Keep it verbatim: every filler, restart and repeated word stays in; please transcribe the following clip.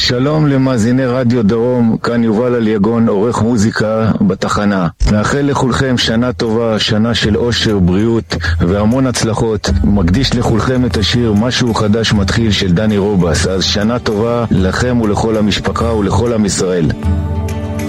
שלום למאזיני רדיו דרום, כאן יובל אליגון, עורך מוזיקה בתחנה. מאחל לכולכם שנה טובה, שנה של אושר, בריאות והמון הצלחות. מקדיש לכולכם את השיר משהו חדש מתחיל של דני רובס. אז שנה טובה לכם ולכל המשפחה ולכל עם ישראל.